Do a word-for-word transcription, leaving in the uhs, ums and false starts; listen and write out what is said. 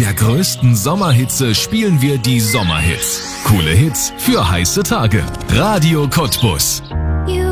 der größten Sommerhitze spielen wir die Sommerhits. Coole Hits für heiße Tage. Radio Cottbus.